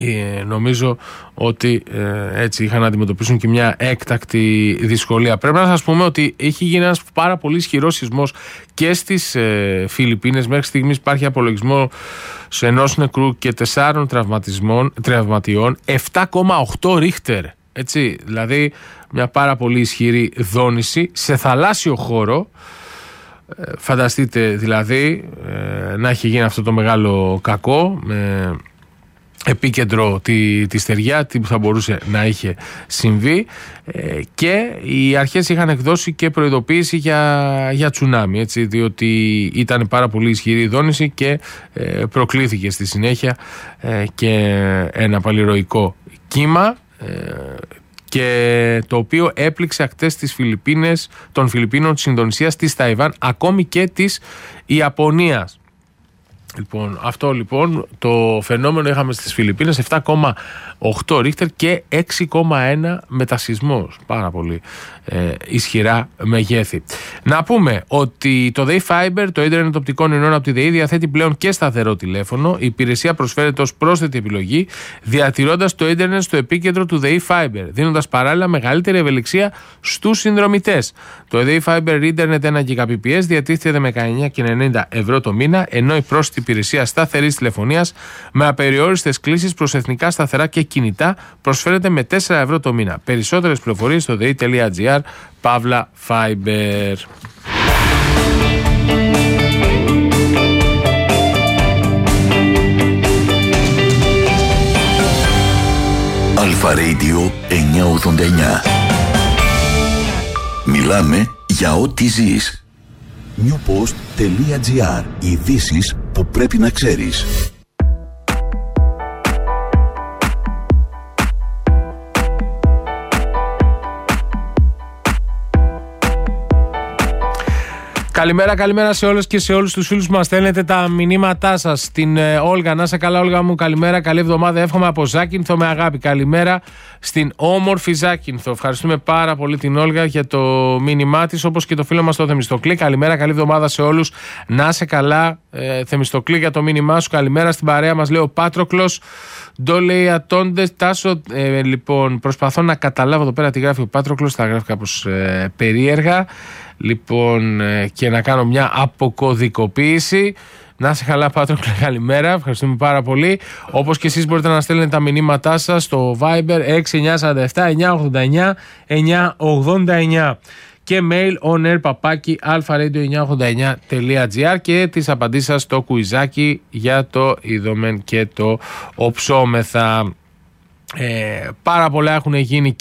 νομίζω ότι έτσι είχαν να αντιμετωπίσουν και μια έκτακτη δυσκολία. Πρέπει να σας πούμε ότι έχει γίνει ένας πάρα πολύ ισχυρός σεισμός και στις Φιλιππίνες. Μέχρι στιγμής υπάρχει απολογισμό σε 1 νεκρού και 4 τραυματιών, 7,8 ρίχτερ. Έτσι, δηλαδή μια πάρα πολύ ισχυρή δόνηση σε θαλάσσιο χώρο. Φανταστείτε δηλαδή να έχει γίνει αυτό το μεγάλο κακό, με επίκεντρο τη στεριά, τι που θα μπορούσε να είχε συμβεί, και οι αρχές είχαν εκδώσει και προειδοποίηση για τσουνάμι, έτσι, διότι ήταν πάρα πολύ ισχυρή η δόνηση και προκλήθηκε στη συνέχεια και ένα παλιροϊκό κύμα, και το οποίο έπληξε ακτές των Φιλιππίνων, της Ινδονησίας, της Ταϊβάν, ακόμη και της Ιαπωνίας. Λοιπόν, αυτό λοιπόν το φαινόμενο είχαμε στις Φιλιππίνες, 7,8 ρίχτερ και 6,1 μετασεισμός. Πάρα πολύ ισχυρά μεγέθη. Να πούμε ότι το Day-Fiber, το ίντερνετ οπτικών ινών από τη ΔΕΗ, διαθέτει πλέον και σταθερό τηλέφωνο. Η υπηρεσία προσφέρεται ως πρόσθετη επιλογή, διατηρώντας το ίντερνετ στο επίκεντρο του Day-Fiber, δίνοντας παράλληλα μεγαλύτερη ευελιξία στους συνδρομητές. Το Day-Fiber ίντερνετ 1 Gbps διατίθεται με 19,90 ευρώ το μήνα, ενώ η πρόσθετη υπηρεσία σταθερής τηλεφωνίας με απεριόριστες κλήσεις προς εθνικά σταθερά και κινητά προσφέρεται με 4 ευρώ το μήνα. Περισσότερες πληροφορίες στο dei.gr/Fiber. Αλφα Radio 989. Μιλάμε για ό,τι ζεις. newpost.gr. Ειδήσεις που πρέπει να ξέρεις. Καλημέρα σε όλες και σε όλους τους φίλους που μας στέλνετε τα μηνύματά σας. Στην Όλγα, να είσαι καλά Όλγα μου, καλημέρα, καλή εβδομάδα, εύχομαι από Ζάκυνθο με αγάπη. Καλημέρα στην όμορφη Ζάκυνθο. Ευχαριστούμε πάρα πολύ την Όλγα για το μήνυμά της, όπως και το φίλο μας το Θεμιστοκλή. Καλημέρα, καλή εβδομάδα σε όλους, να είσαι καλά Θεμιστοκλή, για το μήνυμά σου. Καλημέρα στην παρέα μας, λέει ο Πάτροκλος. Ντόλεϊ ατόντες, Τάσο, λοιπόν, προσπαθώ να καταλάβω εδώ πέρα τι γράφει ο Πάτροκλος, θα γράφει κάπως περίεργα. Λοιπόν, και να κάνω μια αποκωδικοποίηση. Να είσαι καλά Πάτροκλε, καλημέρα, ευχαριστούμε πάρα πολύ. Όπως και εσείς μπορείτε να στέλνετε τα μηνύματά σας στο Viber 6947-989-989 και mail onair@alfaradio989.gr και τις απαντήσεις σας στο κουιζάκι για το είδομεν και το οψόμεθα. Πάρα πολλά έχουν γίνει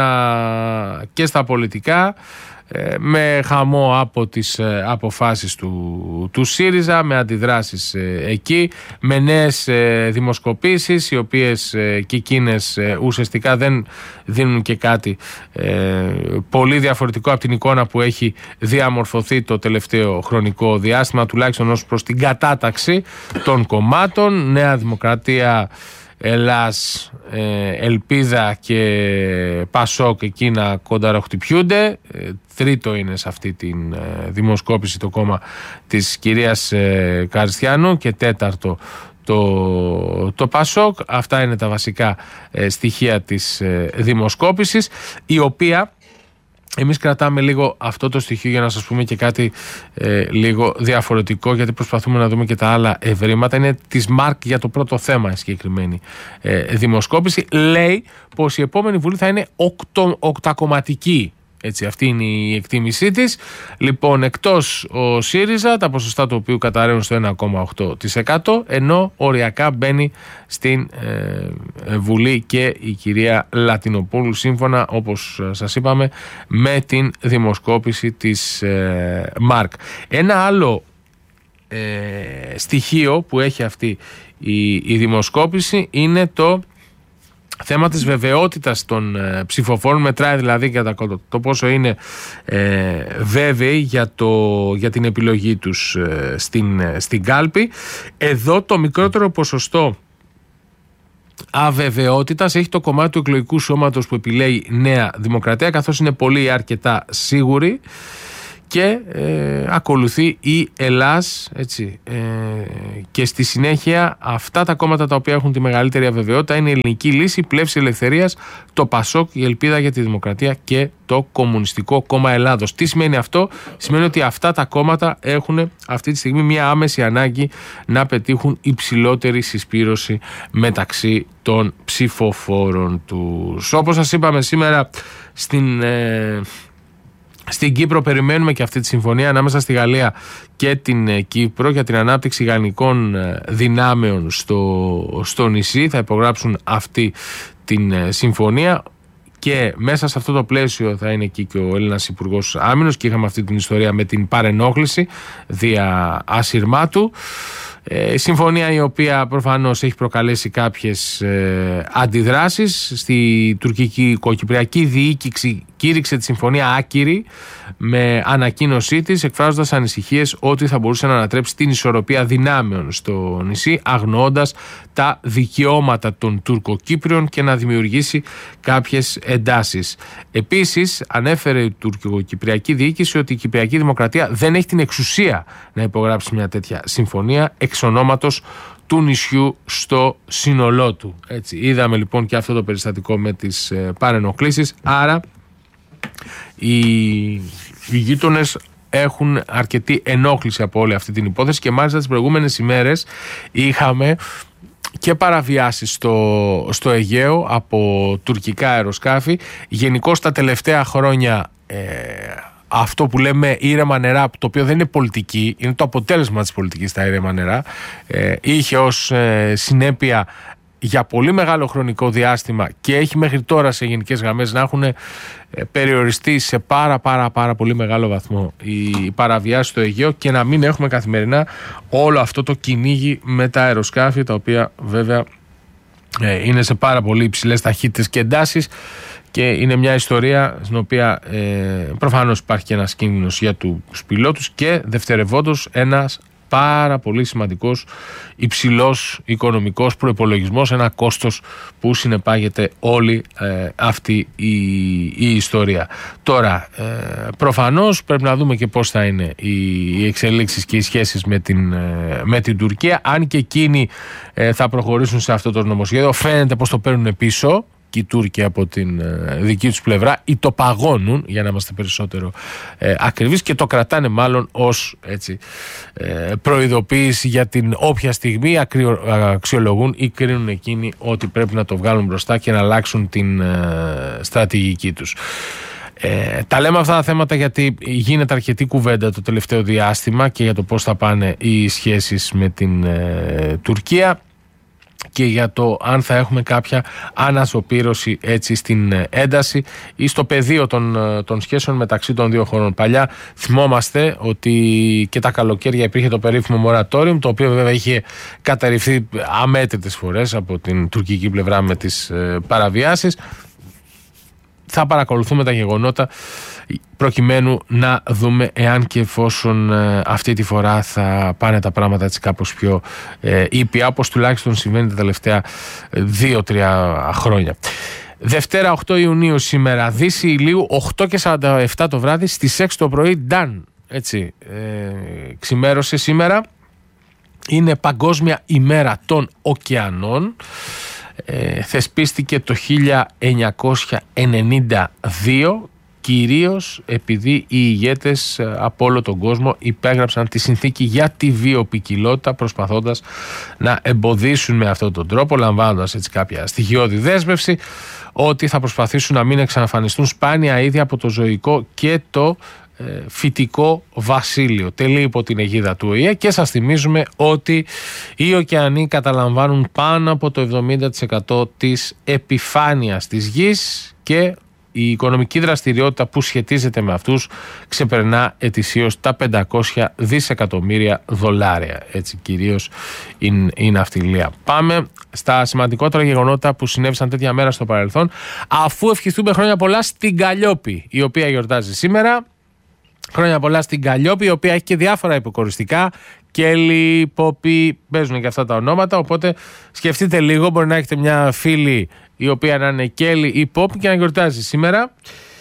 και στα πολιτικά, με χαμό από τις αποφάσεις του ΣΥΡΙΖΑ, με αντιδράσεις εκεί, με νέες δημοσκοπήσεις, οι οποίες και εκείνες ουσιαστικά δεν δίνουν και κάτι πολύ διαφορετικό από την εικόνα που έχει διαμορφωθεί το τελευταίο χρονικό διάστημα, τουλάχιστον ως προς την κατάταξη των κομμάτων. Νέα Δημοκρατία, Ελλάς, Ελπίδα και Πασόκ εκεί να κονταροχτυπιούνται. Τρίτο είναι σε αυτή τη δημοσκόπηση το κόμμα της κυρίας Καριστιανού και τέταρτο το Πασόκ. Αυτά είναι τα βασικά στοιχεία της δημοσκόπησης, η οποία εμείς κρατάμε λίγο αυτό το στοιχείο για να σας πούμε και κάτι λίγο διαφορετικό, γιατί προσπαθούμε να δούμε και τα άλλα ευρήματα. Είναι της ΜΑΡΚ για το πρώτο θέμα η συγκεκριμένη δημοσκόπηση. Λέει πως η επόμενη Βουλή θα είναι οκτακομματική. Έτσι, αυτή είναι η εκτίμησή της. Λοιπόν, εκτός ο ΣΥΡΙΖΑ, τα ποσοστά του οποίου καταραίουν στο 1,8%, ενώ οριακά μπαίνει στην Βουλή και η κυρία Λατινοπούλου, σύμφωνα, όπως σας είπαμε, με την δημοσκόπηση της ΜΑΡΚ. Ένα άλλο στοιχείο που έχει αυτή η δημοσκόπηση είναι το θέμα της βεβαιότητας των ψηφοφόρων. Μετράει δηλαδή κατά το πόσο είναι βέβαιοι για την επιλογή τους στην κάλπη. Εδώ το μικρότερο ποσοστό αβεβαιότητας έχει το κομμάτι του εκλογικού σώματος που επιλέγει Νέα Δημοκρατία, καθώς είναι πολύ αρκετά σίγουροι. και ακολουθεί η Ελλάς, έτσι, και στη συνέχεια αυτά τα κόμματα τα οποία έχουν τη μεγαλύτερη αβεβαιότητα είναι η Ελληνική Λύση, η Πλεύση Ελευθερίας, το ΠΑΣΟΚ, η Ελπίδα για τη Δημοκρατία και το Κομμουνιστικό Κόμμα Ελλάδος. Τι σημαίνει αυτό? Σημαίνει ότι αυτά τα κόμματα έχουν αυτή τη στιγμή μια άμεση ανάγκη να πετύχουν υψηλότερη συσπήρωση μεταξύ των ψηφοφόρων τους. Όπως σας είπαμε, σήμερα στην Κύπρο περιμένουμε και αυτή τη συμφωνία ανάμεσα στη Γαλλία και την Κύπρο για την ανάπτυξη γαλλικών δυνάμεων στο νησί. Θα υπογράψουν αυτή την συμφωνία και μέσα σε αυτό το πλαίσιο θα είναι εκεί και ο Έλληνας Υπουργός Άμυνος και είχαμε αυτή την ιστορία με την παρενόχληση δια ασυρμάτου. Συμφωνία η οποία προφανώς έχει προκαλέσει κάποιες αντιδράσεις. Στη τουρκικο-κυπριακή διοίκηση κήρυξε τη συμφωνία άκυρη με ανακοίνωσή της, εκφράζοντας ανησυχίες ότι θα μπορούσε να ανατρέψει την ισορροπία δυνάμεων στο νησί, αγνοώντας τα δικαιώματα των Τουρκοκύπριων και να δημιουργήσει κάποιες εντάσεις. Επίσης, ανέφερε η τουρκικο-κυπριακή διοίκηση ότι η Κυπριακή Δημοκρατία δεν έχει την εξουσία να υπογράψει μια τέτοια συμφωνία εξ ονόματος του νησιού στο σύνολό του. Έτσι, είδαμε λοιπόν και αυτό το περιστατικό με τις παρενοχλήσεις, άρα οι γείτονες έχουν αρκετή ενόχληση από όλη αυτή την υπόθεση και μάλιστα τις προηγούμενες ημέρες είχαμε και παραβιάσεις στο Αιγαίο από τουρκικά αεροσκάφη. Γενικώς τα τελευταία χρόνια αυτό που λέμε ήρεμα νερά, το οποίο δεν είναι πολιτική, είναι το αποτέλεσμα της πολιτικής στα ήρεμα νερά, είχε ως συνέπεια για πολύ μεγάλο χρονικό διάστημα και έχει μέχρι τώρα σε γενικές γραμμές να έχουν περιοριστεί σε πάρα πολύ μεγάλο βαθμό οι παραβιάσεις στο Αιγαίο και να μην έχουμε καθημερινά όλο αυτό το κυνήγι με τα αεροσκάφη, τα οποία βέβαια είναι σε πάρα πολύ υψηλές ταχύτητες και εντάσεις και είναι μια ιστορία στην οποία προφανώς υπάρχει και ένας κίνδυνος για τους πιλότους και δευτερευόντως ένας πάρα πολύ σημαντικός υψηλός οικονομικός προϋπολογισμός, ένα κόστος που συνεπάγεται όλη αυτή η ιστορία. Τώρα, προφανώς πρέπει να δούμε και πώς θα είναι οι εξελίξεις και οι σχέσεις με την Τουρκία, αν και εκείνοι θα προχωρήσουν σε αυτό το νομοσχέδιο. Φαίνεται πως το παίρνουν πίσω και οι Τούρκοι από την δική τους πλευρά ή το παγώνουν, για να είμαστε περισσότερο ακριβείς, και το κρατάνε μάλλον ως προειδοποίηση για την όποια στιγμή αξιολογούν ή κρίνουν εκείνοι ότι πρέπει να το βγάλουν μπροστά και να αλλάξουν την στρατηγική τους. Τα λέμε αυτά τα θέματα γιατί γίνεται αρκετή κουβέντα το τελευταίο διάστημα και για το πώς θα πάνε οι σχέσεις με την Τουρκία και για το αν θα έχουμε κάποια ανασωπήρωση έτσι στην ένταση ή στο πεδίο των σχέσεων μεταξύ των δύο χωρών. Παλιά θυμόμαστε ότι και τα καλοκαίρια υπήρχε το περίφημο moratorium, το οποίο βέβαια είχε καταρριφθεί αμέτρητες φορές από την τουρκική πλευρά με τις παραβιάσεις. Θα παρακολουθούμε τα γεγονότα προκειμένου να δούμε εάν και εφόσον αυτή τη φορά θα πάνε τα πράγματα έτσι κάπως πιο ήπια, όπως τουλάχιστον συμβαίνει τα τελευταία 2-3 χρόνια. Δευτέρα 8 Ιουνίου σήμερα, Δύση ηλίου 8:47 το βράδυ, στις 6 το πρωί Ντάν, έτσι, ξημέρωσε σήμερα. Είναι Παγκόσμια ημέρα των ωκεανών. Θεσπίστηκε το 1992, κυρίως επειδή οι ηγέτες από όλο τον κόσμο υπέγραψαν τη συνθήκη για τη βιοποικιλότητα, προσπαθώντας να εμποδίσουν με αυτόν τον τρόπο, λαμβάνοντας έτσι κάποια στοιχειώδη δέσμευση, ότι θα προσπαθήσουν να μην εξαφανιστούν σπάνια είδη από το ζωικό και το φυτικό βασίλειο. Τελεί υπό την αιγίδα του ΟΗΕ και σας θυμίζουμε ότι οι ωκεανοί καταλαμβάνουν πάνω από το 70% της επιφάνειας της γης και η οικονομική δραστηριότητα που σχετίζεται με αυτούς ξεπερνά ετησίως τα 500 δισεκατομμύρια δολάρια. Έτσι κυρίως η ναυτιλία. Πάμε στα σημαντικότερα γεγονότα που συνέβησαν τέτοια μέρα στο παρελθόν, αφού ευχηθούμε χρόνια πολλά στην Καλλιόπη, η οποία γιορτάζει σήμερα. Χρόνια πολλά στην Καλλιόπη, η οποία έχει και διάφορα υποκοριστικά. Κέλλη, Πόπι, παίζουν και αυτά τα ονόματα. Οπότε σκεφτείτε λίγο, μπορεί να έχετε μια φίλη η οποία να είναι Κέλλη ή Πόπι και να γιορτάζει σήμερα.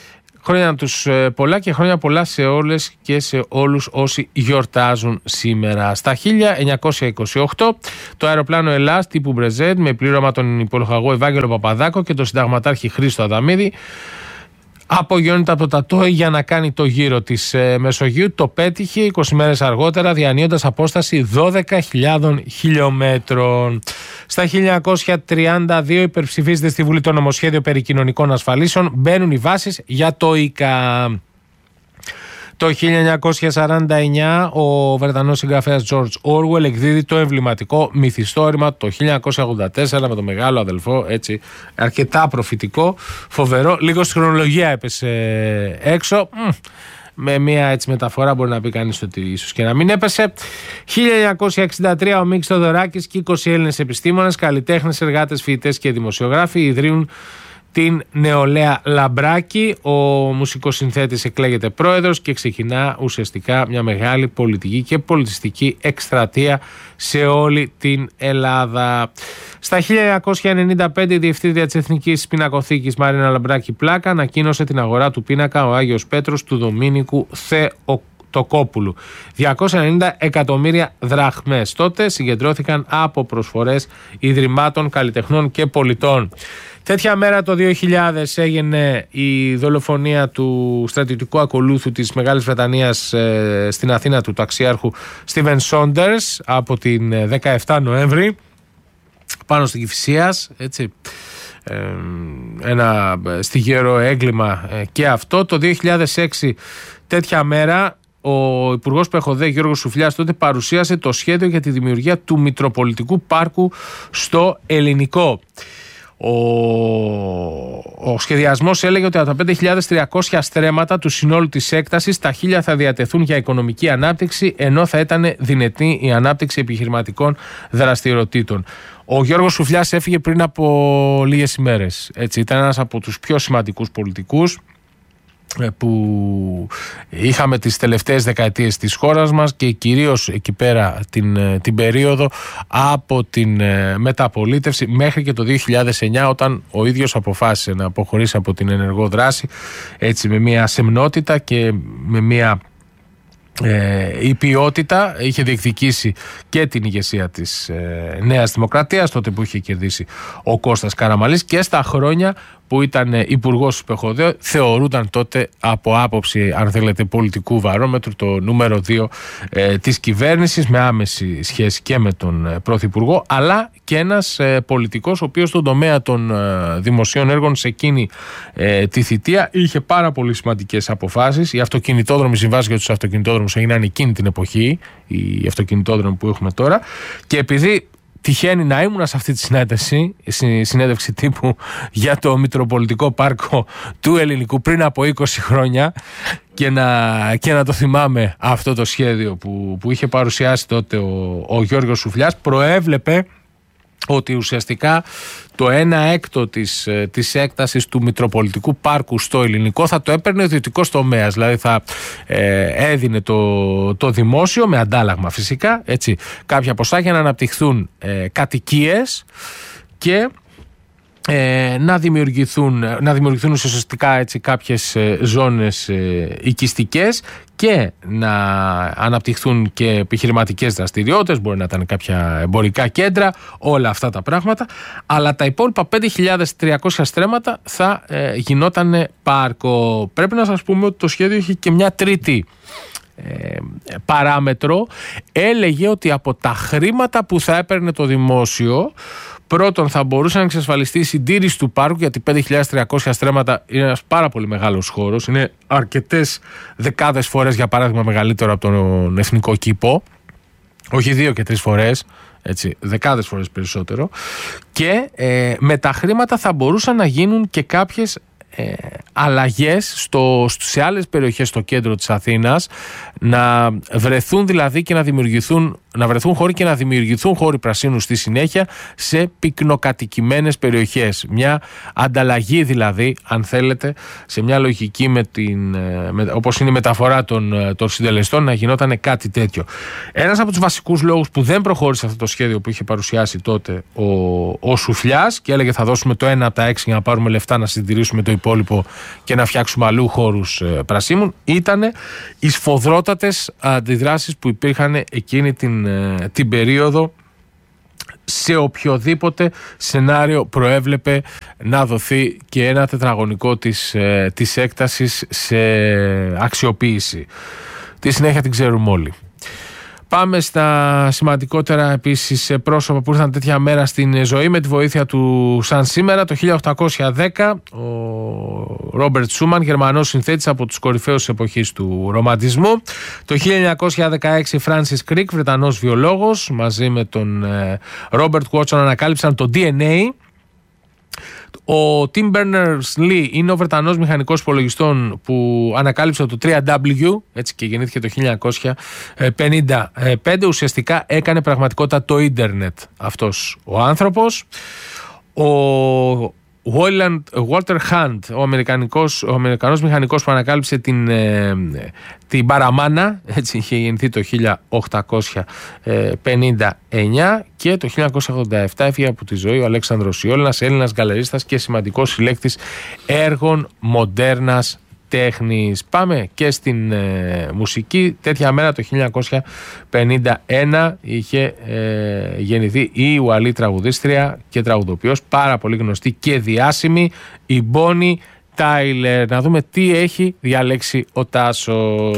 Χρόνια τους πολλά και χρόνια πολλά σε όλες και σε όλους όσοι γιορτάζουν σήμερα. Στα 1928 το αεροπλάνο Ελλάς τύπου Μπρεζέντ με πλήρωμα τον υπολογαγό Ευάγγελο Παπαδάκο και τον συνταγματάρχη Χρήστο Αδαμίδη απογειώνεται από το Τατόι για να κάνει το γύρο της Μεσογείου. Το πέτυχε 20 μέρες αργότερα, διανύοντας απόσταση 12.000 χιλιόμετρων. Στα 1932 υπερψηφίζεται στη Βουλή το νομοσχέδιο περί κοινωνικών ασφαλίσεων. Μπαίνουν οι βάσεις για το ΙΚΑ. Το 1949 ο Βρετανός συγγραφέας George Orwell εκδίδει το εμβληματικό Μυθιστόρημα το 1984 με τον μεγάλο αδελφό, έτσι αρκετά προφητικό, φοβερό, λίγο στη χρονολογία έπεσε έξω. Με μια έτσι μεταφορά μπορεί να πει κανείς ότι ίσως και να μην έπεσε. 1963 ο Μίκης Θοδωράκης και 20 Έλληνες επιστήμονες, καλλιτέχνες, εργάτες, φοιτητές και δημοσιογράφοι ιδρύουν την νεολαία Λαμπράκη. Ο μουσικοσυνθέτης εκλέγεται πρόεδρος και ξεκινά ουσιαστικά μια μεγάλη πολιτική και πολιτιστική εκστρατεία σε όλη την Ελλάδα. Στα 1995 η διευθύντρια της Εθνικής Πινακοθήκης Μαρίνα Λαμπράκη Πλάκα ανακοίνωσε την αγορά του πίνακα ο Άγιος Πέτρος του Δομήνικου Θεοτοκόπουλου. 290 εκατομμύρια δραχμές τότε συγκεντρώθηκαν από προσφορές ιδρυμάτων, καλλιτεχνών και πολιτών. Τέτοια μέρα το 2000 έγινε η δολοφονία του στρατιωτικού ακολούθου της Μεγάλης Βρετανίας στην Αθήνα του ταξιάρχου Στίβεν Σόντερς από την 17 Νοέμβρη πάνω στην Κηφισίας, έτσι. Ένα στιγερό έγκλημα και αυτό. Το 2006 τέτοια μέρα ο Υπουργός ΠΕΧΟΔΕ Γιώργος Σουφλιάς τότε παρουσίασε το σχέδιο για τη δημιουργία του Μητροπολιτικού Πάρκου στο Ελληνικό. Ο σχεδιασμός έλεγε ότι από τα 5.300 στρέμματα του συνόλου της έκτασης τα 1.000 θα διατεθούν για οικονομική ανάπτυξη, ενώ θα ήταν δυνατή η ανάπτυξη επιχειρηματικών δραστηριοτήτων. Ο Γιώργος Σουφλιάς έφυγε πριν από λίγες ημέρες. Έτσι, ήταν ένας από τους πιο σημαντικούς πολιτικούς που είχαμε τις τελευταίες δεκαετίες της χώρας μας και κυρίως εκεί πέρα την περίοδο από την μεταπολίτευση μέχρι και το 2009, όταν ο ίδιος αποφάσισε να αποχωρήσει από την ενεργό δράση, έτσι, με μια σεμνότητα και με μια η ποιότητα. Είχε διεκδικήσει και την ηγεσία της Νέας Δημοκρατίας τότε που είχε κερδίσει ο Κώστας Καραμανλής και στα χρόνια που ήταν υπουργός του ΠΕΧΟΔΕ θεωρούταν τότε από άποψη, αν θέλετε, πολιτικού βαρόμετρου το νούμερο 2 της κυβέρνησης, με άμεση σχέση και με τον Πρωθυπουργό, αλλά και ένας πολιτικός ο οποίος στον τομέα των δημοσίων έργων σε εκείνη τη θητεία είχε πάρα πολύ σημαντικές αποφάσεις. Οι αυτοκινητόδρομοι, συμβάσεις για τους αυτοκινητόδρομους έγιναν εκείνη την εποχή, οι αυτοκινητόδρομοι που έχουμε τώρα, και επειδή τυχαίνει να ήμουν σε αυτή τη συνέντευξη τύπου για το Μητροπολιτικό Πάρκο του Ελληνικού πριν από 20 χρόνια και να το θυμάμαι αυτό το σχέδιο που είχε παρουσιάσει τότε ο Γιώργος Σουφλιάς, προέβλεπε ότι ουσιαστικά το 1/6 της έκτασης του Μητροπολιτικού Πάρκου στο Ελληνικό θα το έπαιρνε ο ιδιωτικός τομέας. Δηλαδή θα έδινε το δημόσιο με αντάλλαγμα φυσικά, έτσι, κάποια ποσά για να αναπτυχθούν κατοικίες και να δημιουργηθούν ουσιαστικά, έτσι, κάποιες ζώνες οικιστικές και να αναπτυχθούν και επιχειρηματικές δραστηριότητες, μπορεί να ήταν κάποια εμπορικά κέντρα, όλα αυτά τα πράγματα, αλλά τα υπόλοιπα 5.300 στρέμματα θα γινόταν πάρκο. Πρέπει να σας πούμε ότι το σχέδιο είχε και μια τρίτη παράμετρο. Έλεγε ότι από τα χρήματα που θα έπαιρνε το δημόσιο, πρώτον θα μπορούσε να εξασφαλιστεί η συντήρηση του πάρκου, γιατί 5.300 στρέμματα είναι ένας πάρα πολύ μεγάλος χώρος, είναι αρκετές δεκάδες φορές για παράδειγμα μεγαλύτερο από τον Εθνικό Κήπο, όχι 2 και 3 φορές, έτσι, δεκάδες φορές περισσότερο, και με τα χρήματα θα μπορούσαν να γίνουν και κάποιες αλλαγές σε άλλες περιοχές στο κέντρο της Αθήνας, να βρεθούν δηλαδή και να δημιουργηθούν να βρεθούν χώροι και να δημιουργηθούν χώροι πρασίνου στη συνέχεια σε πυκνοκατοικημένες περιοχές. Μια ανταλλαγή δηλαδή, αν θέλετε, σε μια λογική όπως είναι η μεταφορά των συντελεστών, να γινόταν κάτι τέτοιο. Ένας από τους βασικούς λόγους που δεν προχώρησε αυτό το σχέδιο που είχε παρουσιάσει τότε ο Σουφλιάς και έλεγε θα δώσουμε το 1 από τα 6 για να πάρουμε λεφτά να συντηρήσουμε το υπόλοιπο και να φτιάξουμε αλλού χώρους πρασίμων, ήταν οι σφοδρότατες αντιδράσεις που υπήρχαν εκείνη την περίοδο σε οποιοδήποτε σενάριο προέβλεπε να δοθεί και ένα τετραγωνικό της έκτασης σε αξιοποίηση. Τη συνέχεια την ξέρουμε όλοι. Πάμε στα σημαντικότερα επίσης πρόσωπα που ήρθαν τέτοια μέρα στην ζωή με τη βοήθεια του σαν σήμερα. Το 1810 ο Ρόμπερτ Σούμαν, Γερμανός συνθέτης από τους κορυφαίους της εποχής του ρομαντισμού. Το 1916 Φράνσις Κρικ, Βρετανός βιολόγος, μαζί με τον Ρόμπερτ Βότσον ανακάλυψαν το DNA. Ο Tim Berners-Lee είναι ο Βρετανός μηχανικός υπολογιστών που ανακάλυψε το 3W, έτσι και γεννήθηκε το 1955. Ουσιαστικά έκανε πραγματικότητα το ίντερνετ αυτός ο άνθρωπος. Ο Walter Hunt, ο Αμερικανός μηχανικός που ανακάλυψε την παραμάνα, έτσι είχε γεννηθεί το 1859, και το 1987 έφυγε από τη ζωή ο Αλέξανδρος Ιόλυνας, Έλληνας γκαλερίστας και σημαντικός συλλέκτης έργων μοντέρνας τέχνης. Πάμε και στην μουσική. Τέτοια μέρα το 1951 είχε γεννηθεί η Ουαλή τραγουδίστρια και τραγουδοποιός, πάρα πολύ γνωστή και διάσημη, η Bonnie Tyler. Να δούμε τι έχει διαλέξει ο Τάσος.